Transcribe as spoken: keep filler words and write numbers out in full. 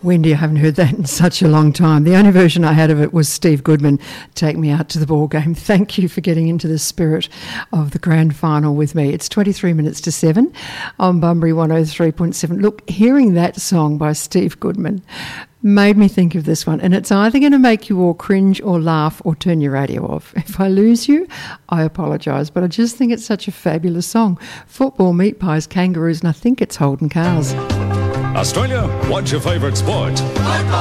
Wendy, I haven't heard that in such a long time. The only version I had of it was Steve Goodman, Take Me Out to the Ball Game. Thank you for getting into the spirit of the grand final with me. It's twenty-three minutes to seven on Bunbury one oh three point seven. Look, hearing that song by Steve Goodman made me think of this one, and it's either going to make you all cringe or laugh or turn your radio off. If I lose you, I apologise, but I just think it's such a fabulous song. Football, meat pies, kangaroos, and I think it's Holden Cars. Australia, what's your favourite sport?